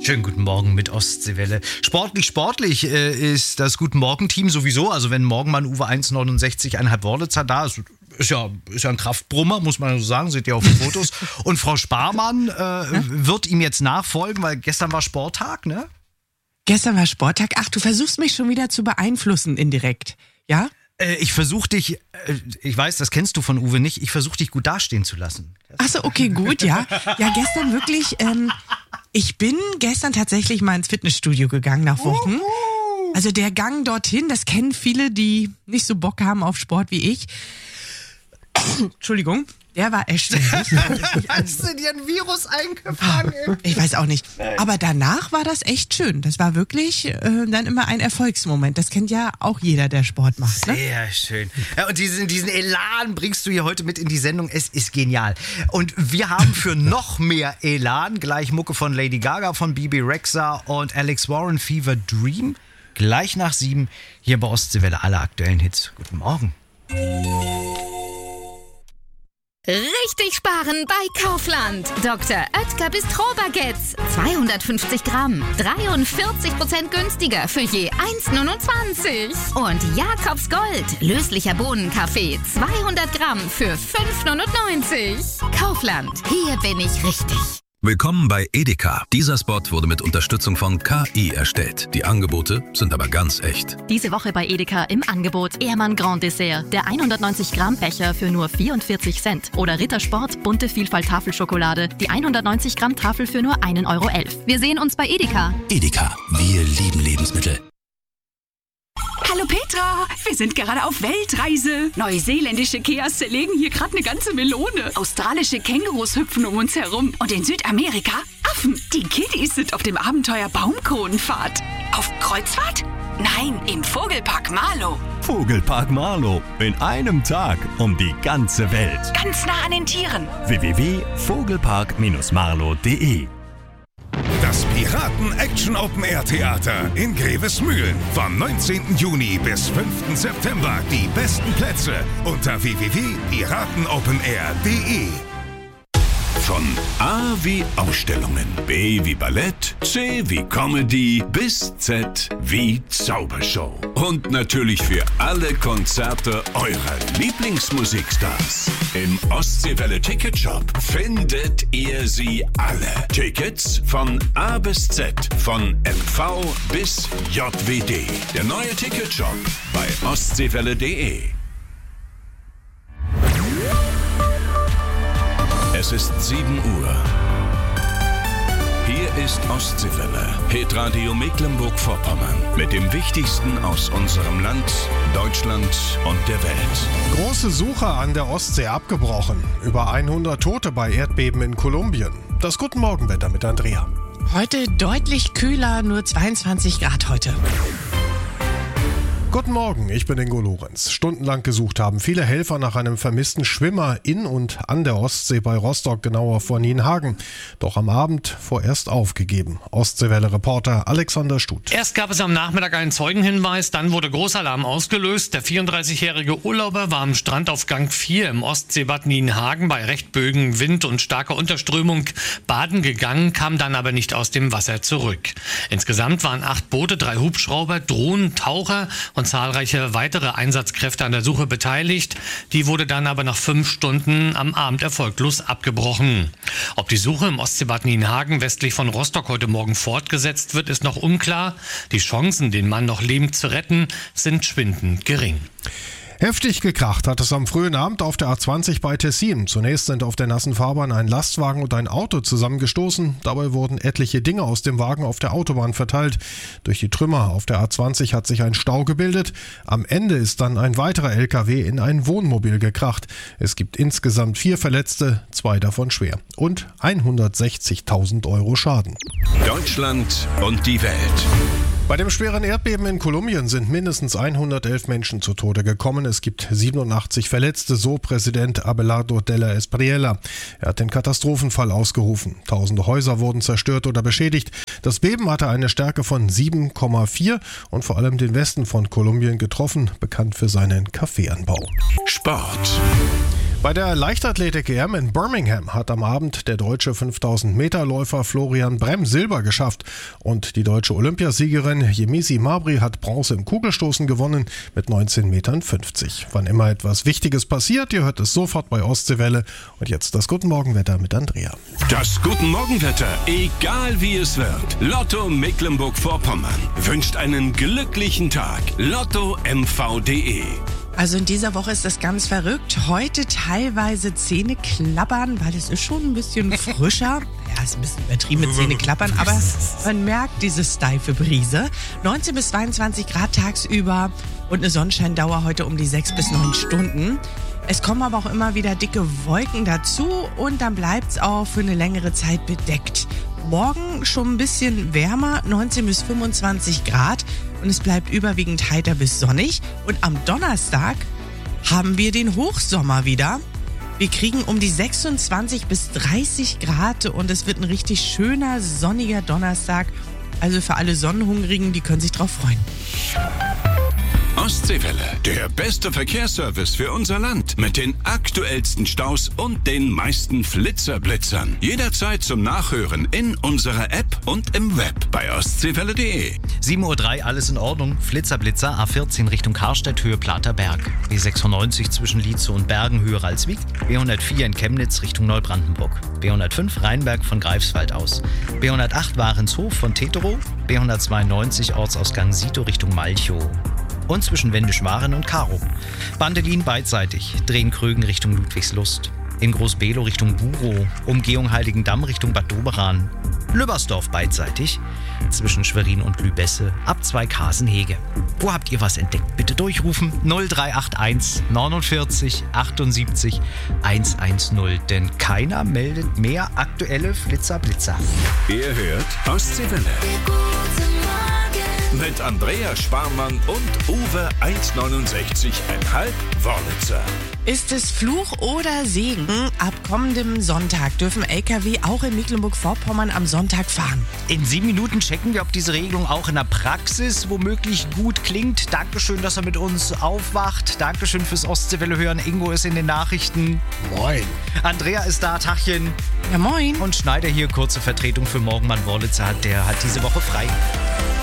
Schönen guten Morgen mit Ostseewelle. Sportlich ist das Guten Morgen-Team sowieso. Also wenn morgen mal ein Uwe 1,69,5 Wörlitzer da ist, ist ja ein Kraftbrummer, muss man so sagen, seht ihr auf den Fotos. Und Frau Sparmann wird ihm jetzt nachfolgen, weil gestern war Sporttag, ne? Gestern war Sporttag. Ach, du versuchst mich schon wieder zu beeinflussen indirekt, ja? Ich versuche dich, ich weiß, das kennst du von Uwe nicht, ich versuche dich gut dastehen zu lassen. Achso, okay, gut, ja. Ja, gestern wirklich, ich bin gestern tatsächlich mal ins Fitnessstudio gegangen nach Wochen. Also der Gang dorthin, das kennen viele, die nicht so Bock haben auf Sport wie ich. Entschuldigung, der war erstaunlich. Hast du dir ein Virus eingefangen? Ich weiß auch nicht. Aber danach war das echt schön. Das war wirklich dann immer ein Erfolgsmoment. Das kennt ja auch jeder, der Sport macht. Ne? Sehr schön. Ja, und diesen Elan bringst du hier heute mit in die Sendung. Es ist genial. Und wir haben für noch mehr Elan gleich Mucke von Lady Gaga, von Bibi Rexha und Alex Warren, Fever Dream. Gleich nach 7 hier bei Ostseewelle, alle aktuellen Hits. Guten Morgen. Richtig sparen bei Kaufland. Dr. Oetker Bistro-Baguettes. 250 Gramm. 43% günstiger für je 1,29. Und Jakobs Gold. Löslicher Bohnenkaffee. 200 Gramm für 5,99. Kaufland. Hier bin ich richtig. Willkommen bei Edeka. Dieser Spot wurde mit Unterstützung von KI erstellt. Die Angebote sind aber ganz echt. Diese Woche bei Edeka im Angebot Ehrmann Grand Dessert. Der 190 Gramm Becher für nur 44 Cent. Oder Rittersport bunte Vielfalt Tafelschokolade. Die 190 Gramm Tafel für nur 1,11 Euro. Wir sehen uns bei Edeka. Edeka, wir lieben Lebensmittel. Hallo Petra, wir sind gerade auf Weltreise. Neuseeländische Keas zerlegen hier gerade eine ganze Melone. Australische Kängurus hüpfen um uns herum. Und in Südamerika Affen. Die Kiddies sind auf dem Abenteuer Baumkronenfahrt. Auf Kreuzfahrt? Nein, im Vogelpark Marlow. Vogelpark Marlow. In einem Tag um die ganze Welt. Ganz nah an den Tieren. www.vogelpark-marlow.de. Das Piraten-Action-Open-Air-Theater in Grevesmühlen. Vom 19. Juni bis 5. September. Die besten Plätze unter www.piratenopenair.de. Von A wie Ausstellungen, B wie Ballett, C wie Comedy bis Z wie Zaubershow. Und natürlich für alle Konzerte eurer Lieblingsmusikstars. Im Ostseewelle Ticketshop findet ihr sie alle. Tickets von A bis Z, von MV bis JWD. Der neue Ticketshop bei ostseewelle.de. Es ist 7 Uhr. Hier ist Ostseewelle, Hitradio Mecklenburg-Vorpommern. Mit dem Wichtigsten aus unserem Land, Deutschland und der Welt. Große Suche an der Ostsee abgebrochen. Über 100 Tote bei Erdbeben in Kolumbien. Das Guten Morgenwetter mit Andrea. Heute deutlich kühler, nur 22 Grad heute. Guten Morgen, ich bin Ingo Lorenz. Stundenlang gesucht haben viele Helfer nach einem vermissten Schwimmer in und an der Ostsee bei Rostock, genauer vor Nienhagen. Doch am Abend vorerst aufgegeben. Ostseewelle-Reporter Alexander Stuth. Erst gab es am Nachmittag einen Zeugenhinweis, dann wurde Großalarm ausgelöst. Der 34-jährige Urlauber war am Strand auf Gang 4 im Ostseebad Nienhagen bei recht böigem Wind und starker Unterströmung baden gegangen, kam dann aber nicht aus dem Wasser zurück. Insgesamt waren 8 Boote, 3 Hubschrauber, Drohnen, Taucher und zahlreiche weitere Einsatzkräfte an der Suche beteiligt. Die wurde dann aber nach 5 Stunden am Abend erfolglos abgebrochen. Ob die Suche im Ostseebad Nienhagen westlich von Rostock heute Morgen fortgesetzt wird, ist noch unklar. Die Chancen, den Mann noch lebend zu retten, sind schwindend gering. Heftig gekracht hat es am frühen Abend auf der A20 bei Tessin. Zunächst sind auf der nassen Fahrbahn ein Lastwagen und ein Auto zusammengestoßen. Dabei wurden etliche Dinge aus dem Wagen auf der Autobahn verteilt. Durch die Trümmer auf der A20 hat sich ein Stau gebildet. Am Ende ist dann ein weiterer LKW in ein Wohnmobil gekracht. Es gibt insgesamt 4 Verletzte, 2 davon schwer. Und 160.000 Euro Schaden. Deutschland und die Welt. Bei dem schweren Erdbeben in Kolumbien sind mindestens 111 Menschen zu Tode gekommen. Es gibt 87 Verletzte, so Präsident Abelardo Della Espriella. Er hat den Katastrophenfall ausgerufen. Tausende Häuser wurden zerstört oder beschädigt. Das Beben hatte eine Stärke von 7,4 und vor allem den Westen von Kolumbien getroffen, bekannt für seinen Kaffeeanbau. Sport. Bei der Leichtathletik-EM in Birmingham hat am Abend der deutsche 5000-Meter-Läufer Florian Bremm Silber geschafft. Und die deutsche Olympiasiegerin Yemisi Mabry hat Bronze im Kugelstoßen gewonnen mit 19,50 Metern. Wann immer etwas Wichtiges passiert, ihr hört es sofort bei Ostseewelle. Und jetzt das Guten Morgenwetter mit Andrea. Das Guten Morgenwetter, egal wie es wird. Lotto Mecklenburg-Vorpommern wünscht einen glücklichen Tag. LottoMV.de. Also in dieser Woche ist das ganz verrückt. Heute teilweise Zähne klappern, weil es ist schon ein bisschen frischer. Ja, ist ein bisschen übertrieben mit Zähne klappern, aber man merkt diese steife Brise. 19 bis 22 Grad tagsüber und eine Sonnenscheindauer heute um die 6 bis 9 Stunden. Es kommen aber auch immer wieder dicke Wolken dazu und dann bleibt es auch für eine längere Zeit bedeckt. Morgen schon ein bisschen wärmer, 19 bis 25 Grad und es bleibt überwiegend heiter bis sonnig. Und am Donnerstag haben wir den Hochsommer wieder. Wir kriegen um die 26 bis 30 Grad und es wird ein richtig schöner, sonniger Donnerstag. Also für alle Sonnenhungrigen, die können sich drauf freuen. Ostseewelle, der beste Verkehrsservice für unser Land. Mit den aktuellsten Staus und den meisten Flitzerblitzern. Jederzeit zum Nachhören in unserer App und im Web bei ostseewelle.de. 7:03 Uhr, alles in Ordnung. Flitzerblitzer, A14 Richtung Karstedt, Höhe Platerberg. B96 zwischen Lietze und Bergen, Höhe Ralswiek. B104 in Chemnitz Richtung Neubrandenburg. B105 Rheinberg von Greifswald aus. B108 Warenshof von Teterow. B192 Ortsausgang Sito Richtung Malchow. Und zwischen Wendisch-Waren und Karow. Bandelin beidseitig, drehen Krögen Richtung Ludwigslust. In Groß-Below Richtung Burow, Umgehung Heiligendamm Richtung Bad Doberan. Lübbersdorf beidseitig, zwischen Schwerin und Lübesse, ab 2 Kasenhege. Wo habt ihr was entdeckt? Bitte durchrufen 0381 49 78 110, denn keiner meldet mehr aktuelle Flitzerblitzer. Ihr hört Ostseewelle. Mit Andrea Sparmann und Uwe 1,69,5 Wörlitzer. Ist es Fluch oder Segen? Ab kommendem Sonntag dürfen LKW auch in Mecklenburg-Vorpommern am Sonntag fahren. In 7 Minuten checken wir, ob diese Regelung auch in der Praxis womöglich gut klingt. Dankeschön, dass er mit uns aufwacht. Dankeschön fürs Ostseewelle hören. Ingo ist in den Nachrichten. Moin. Andrea ist da, Tachchen. Ja, moin. Und Schneider hier, kurze Vertretung für Morgenmann Wörlitzer, der hat diese Woche frei.